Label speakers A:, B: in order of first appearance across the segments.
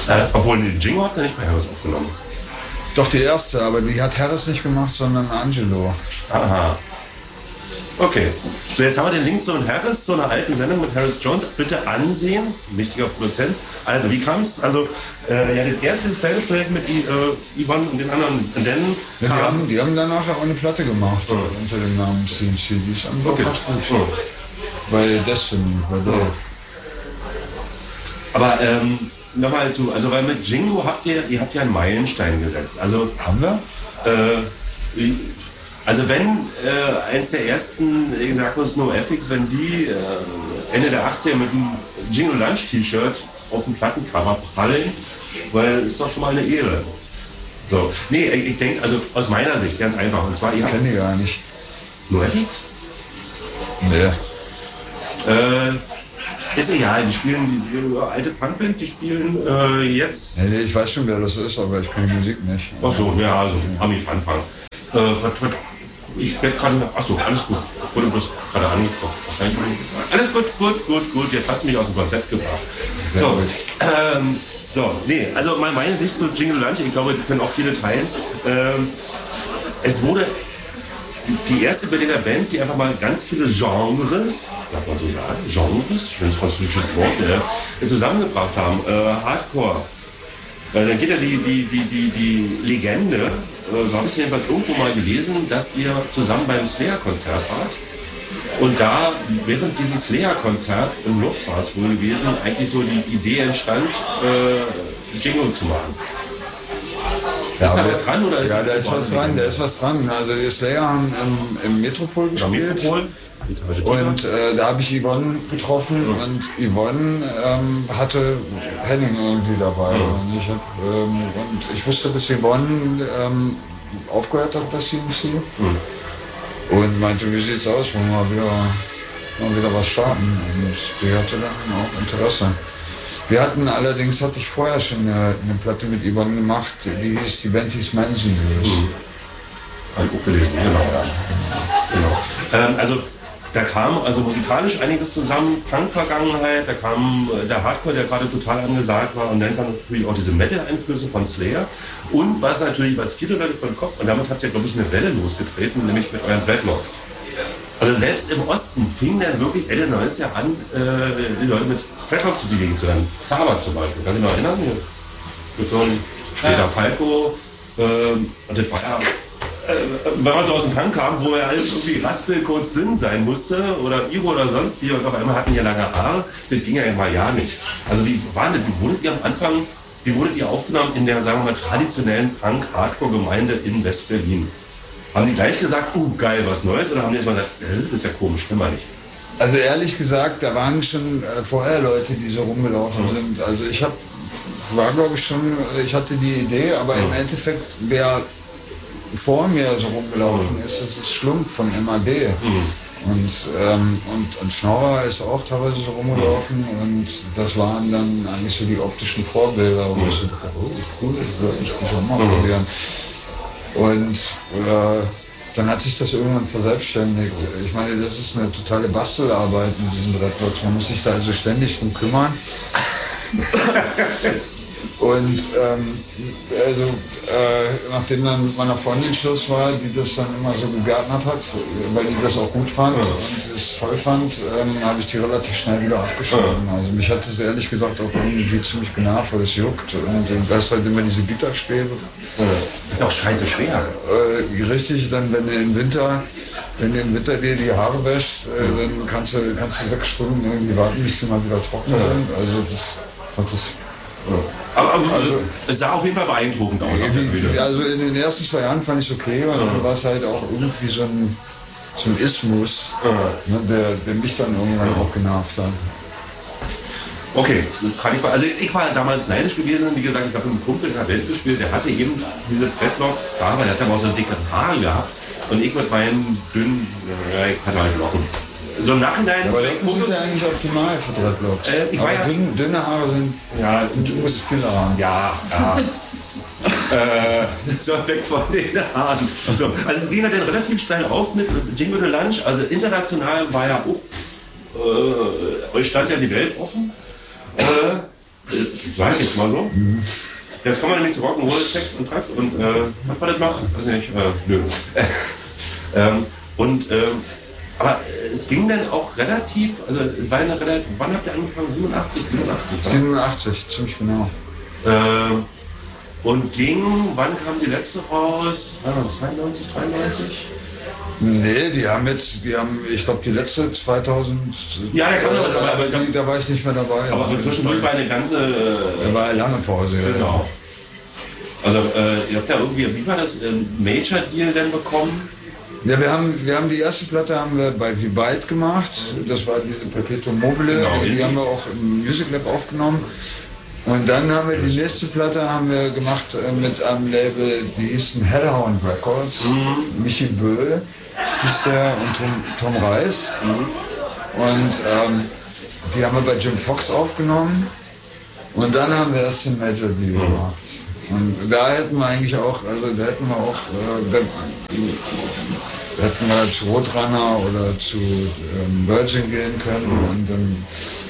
A: Obwohl, die Jingo hat er nicht bei Harris aufgenommen.
B: Doch, die erste, aber die hat Harris nicht gemacht, sondern Angelo.
A: Aha. Okay. So, jetzt haben wir den Link zu Harris, zu einer alten Sendung mit Harris Jones. Bitte ansehen. Wichtiger Produzent. Also, wie kam es? Also, ja, das erste Bandprojekt mit Yvonne und den anderen. Und dann
B: ja, die haben danach auch eine Platte gemacht unter dem Namen CMC. Die ist am
A: okay.
B: Gut. Bei Destiny, bei Dave.
A: Aber nochmal zu, also weil mit Jingo habt ihr habt ja einen Meilenstein gesetzt. Also
B: haben wir?
A: Also wenn eins der ersten, ich sag mal NoFX, wenn die Ende der 80er mit einem Jingo Lunch T-Shirt auf dem Plattencover prallen, weil das ist doch schon mal eine Ehre. So, nee, ich denke, also aus meiner Sicht ganz einfach. Und zwar,
B: ich kenne die gar nicht.
A: NoFX?
B: Nee.
A: Ist egal, die spielen die alte Punkband, die spielen jetzt.
B: Nee, ich weiß schon, wer das ist, aber ich kenne die Musik nicht.
A: Ach so, ja, also Ami-Fun-Punk. Ich werde gerade. Achso, alles gut. Wurde bloß gerade angekommen. Wahrscheinlich. Alles gut. Jetzt hast du mich aus dem Konzept gebracht. So, nee, also meine Sicht zu Jingle Lunch, ich glaube, die können auch viele teilen. Es wurde die erste Berliner Band, die einfach mal ganz viele Genres, darf man so sagen, Genres, schönes französisches Wort, zusammengebracht haben. Hardcore. Dann geht ja die Legende, so habe ich es jedenfalls irgendwo mal gelesen, dass ihr zusammen beim Slayer-Konzert wart. Und da während dieses Slayer-Konzerts im Luft war es wohl gewesen, eigentlich so die Idee entstand, Jingle zu machen.
B: Ja,
A: ist da was dran? Oder ist
B: ja, da ist was dran. Also die Slayer haben im Metropol gespielt. Und da habe ich Yvonne getroffen und Yvonne hatte Henning irgendwie dabei. Und ich wusste, dass Yvonne aufgehört hat bei CMC und meinte, wie sieht's aus, wollen wir mal wieder was starten. Und die hatte dann auch Interesse. Hatte ich vorher schon eine Platte mit Yvonne gemacht, die hieß, die Band hieß Manson.
A: Habe ich auch gelesen, genau. Also da kam also musikalisch einiges zusammen, Punk-Vergangenheit, da kam der Hardcore, der gerade total angesagt war, und dann kam natürlich auch diese Metal-Einflüsse von Slayer und was viele Leute vor den Kopf, und damit habt ihr, glaube ich, eine Welle losgetreten, nämlich mit euren Dreadlocks. Also selbst im Osten fing dann wirklich Ende 90er an, die Leute mit Dreadlocks zu bewegen zu werden. Xaver zum Beispiel, kann ich noch erinnern? Mit so einem später Falco, und das war ja, wenn man so aus dem Punk kam, wo er alles irgendwie raspel, kurz dünn sein musste, oder Iro oder sonst wie, und auf einmal hatten ja lange Haare, das ging ja mal ja nicht. Also wie wurdet ihr am Anfang, wie wurdet ihr aufgenommen in der, sagen wir mal, traditionellen Punk-Hardcore-Gemeinde in West-Berlin? Haben die gleich gesagt, geil, was Neues, oder haben die erstmal gesagt, das ist ja komisch, kennen wir nicht?
B: Also ehrlich gesagt, da waren schon vorher Leute, die so rumgelaufen sind. Also ich hatte die Idee, aber im Endeffekt, wer vor mir so rumgelaufen ist, das ist Schlumpf von MAD. Und Schnorrer ist auch teilweise so rumgelaufen, und das waren dann eigentlich so die optischen Vorbilder, wo ich so dachte, cool, das würde ich auch mal probieren. Und dann hat sich das irgendwann verselbstständigt. Ich meine, das ist eine totale Bastelarbeit mit diesen Dreadlocks. Man muss sich da also ständig drum kümmern. Und nachdem dann mit meiner Freundin Schluss war, die das dann immer so gegärtnert hat, weil die das auch gut fand und es toll fand, habe ich die relativ schnell wieder abgeschrieben. Also mich hat das ehrlich gesagt auch irgendwie ziemlich genervt, weil es juckt. Und da ist halt immer diese Gitterstäbe.
A: Das ist auch scheiße schwer.
B: Richtig, dann wenn du im Winter dir die Haare wäscht, dann kannst du 6 Stunden irgendwie warten, bis die mal wieder trocken sind. Also das
A: also es sah auf jeden Fall beeindruckend aus.
B: Also in den ersten 2 Jahren fand ich es okay, weil dann war es halt auch irgendwie so ein Ismus, der mich dann irgendwann auch genervt hat.
A: Okay, ich war damals neidisch gewesen, wie gesagt, ich habe mit einem Kumpel in der Band gespielt, der hatte eben diese Dreadlocks, klar, weil der hat aber auch so dicke Haare gehabt, und ich mit meinen dünnen, ich hatte halt Locken. So im Nachhinein...
B: Aber Locken sind ja eigentlich optimal für Dreadlocks. Dünne Haare sind... Ja, du musst viele haben.
A: Ja. So weg von den Haaren. So, also es ging dann relativ steil auf mit Jingle the Lunch, also international war ja auch... euch stand ja die Welt offen. sag ich jetzt mal so. Jetzt kommen wir nämlich zu Rock'n'Roll, Sex und Drugs und was war das noch? Weiß nicht, nö. Aber es ging dann auch relativ, also es war eine relativ, wann habt ihr angefangen? 87, oder?
B: 87, ziemlich genau.
A: Und wann kam die letzte raus? War das 92, 93?
B: Nee, die haben, ich glaube, die letzte 2000.
A: Ja, der kam aber
B: da war ich nicht mehr dabei.
A: Aber so zwischendurch war eine ganze.
B: Da war eine lange Pause, ja.
A: Genau. Also, ihr habt ja irgendwie, wie war das, Major-Deal denn bekommen?
B: Ja, wir haben die erste Platte haben wir bei V-Byte gemacht. Das war diese Perpetuum mobile. Genau, die haben wir auch im Music Lab aufgenommen. Und dann haben wir die nächste Platte gemacht mit einem Label, die hießen Hellhound Records. Michi Böhl hieß der und Tom Reis. Und die haben wir bei Jim Fox aufgenommen. Und dann haben wir erst den Major Deal gemacht. Und da hätten wir eigentlich auch, da hätten wir zu Roadrunner oder zu Virgin gehen können und dann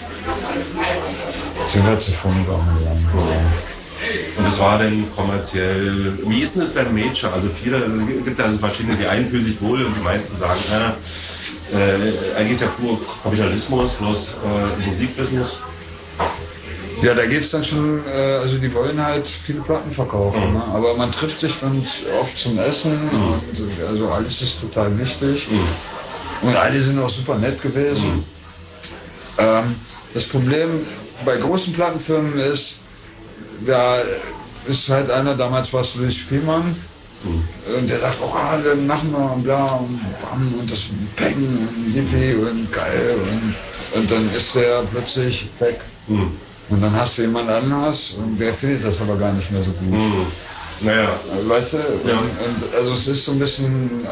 B: sind wir zu Phonogram gegangen.
A: Und das war dann kommerziell, wie ist denn das beim Major? Also es gibt also verschiedene, die einen fühlen sich wohl und die meisten sagen, eigentlich ja pur Kapitalismus plus Musikbusiness.
B: Ja, da geht es dann schon, also die wollen halt viele Platten verkaufen, ne? Aber man trifft sich dann oft zum Essen, und, also alles ist total wichtig und alle sind auch super nett gewesen. Das Problem bei großen Plattenfirmen ist, da ist halt einer, damals war es Louis Spielmann, und der sagt, oh, dann machen wir und bla und bam und das Peng und Yippie und geil und dann ist der plötzlich weg. Und dann hast du jemand anders und der findet das aber gar nicht mehr so gut.
A: Naja.
B: Weißt du? Ja. Und also es ist so ein bisschen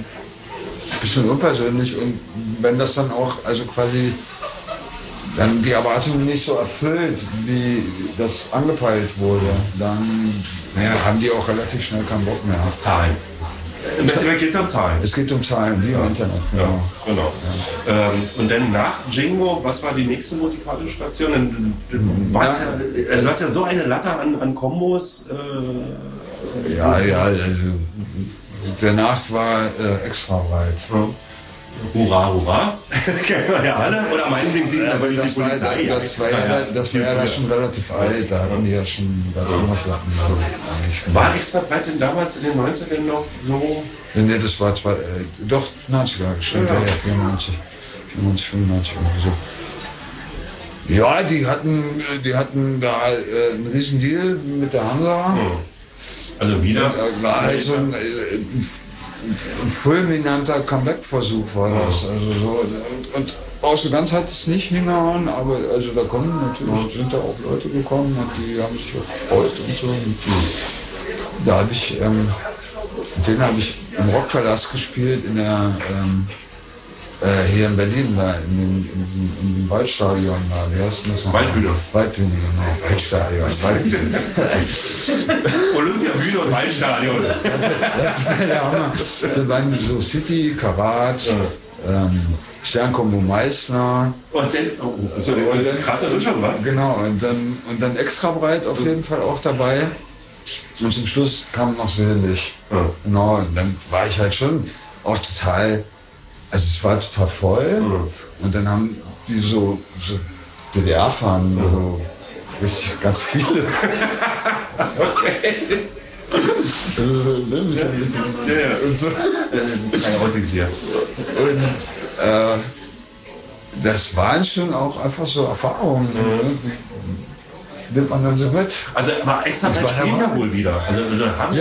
B: unpersönlich und wenn das dann auch, also quasi dann die Erwartungen nicht so erfüllt, wie das angepeilt wurde, dann haben die auch relativ schnell keinen Bock mehr.
A: Zahlen. Im Festival geht es um Zahlen.
B: Es geht um Zahlen, wie im Internet.
A: Genau. Ja, genau. Ja. Und dann nach Jingo, was war die nächste musikalische Station? Du hast ja so eine Latte an Kombos.
B: Also, danach war extra weit.
A: Hurra, hurra. Kennen wir ja alle. Oder mein Lieblingslied natürlich die Polizei.
B: Das war ja schon relativ alt, da hatten die ja schon Platten.
A: War extra breit denn damals in den 90ern noch so?
B: Nee, das war doch 90er, stimmt, ja, 94, 95 irgendwie so. Ja, die hatten da einen riesen Deal mit der Hansa.
A: Also wieder?
B: War halt so ein fulminanter Comeback-Versuch war das. Also so, und auch so ganz hat es nicht hingehauen, aber also da sind da auch Leute gekommen und die haben sich auch gefreut und so. Und da habe ich, den habe ich im Rockpalast gespielt in der hier in Berlin, da in dem Waldstadion, da, wie heißt das noch?
A: Waldbühne.
B: Waldbühne, genau. Waldstadion.
A: Olympiabühne und Waldstadion.
B: Das war der Hammer. Da waren so City, Karat, Sternkombo Meißner.
A: Und dann krasse Mischung, wa?
B: Genau, und dann extra breit auf jeden Fall auch dabei. Und zum Schluss kam noch Selig. Genau, und dann war ich halt schon auch total. Also es war total voll und dann haben die so DDR-Fahnen, so richtig ganz viele.
A: Okay.
B: Und so.
A: Keine Aussicht hier.
B: Und das waren schon auch einfach so Erfahrungen. Nimmt man dann so mit.
A: Also war extra bei Spielen ja wohl wieder. Also haben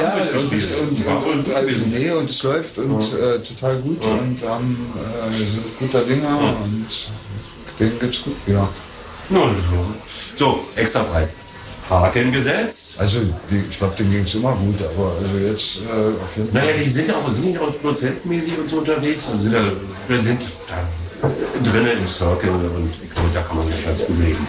B: und es läuft und total gut und haben sind guter Dinger und denen geht's gut wieder.
A: So, extra breit. Haken gesetzt.
B: Also ich glaube, denen ging es immer gut, aber also jetzt auf jeden Fall.
A: Naja, die sind ja auch prozentmäßig und so unterwegs und sind da drinnen im Circle und da kann man ja ganz gut leben.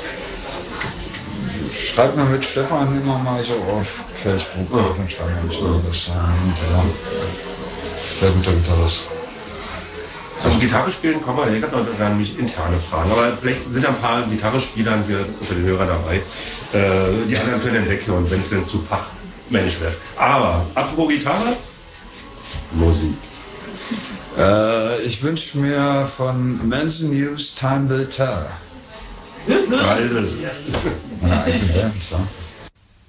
B: Schreibt mal mit Stefan immer mal so auf Facebook, dann schreiben wir uns das sehr guter Gitarrist.
A: Zum Gitarre spielen kommen wir, ich habe noch nämlich interne Fragen, aber vielleicht sind ein paar Gitarrespieler hier unter den Hörern dabei. Die anderen können dann weghören, wenn es denn zu fachmännisch wird. Aber apropos Gitarre, Musik.
B: Ich wünsche mir von Manson News Time Will Tell.
A: Da ist es.
B: Meine eigene Band, so.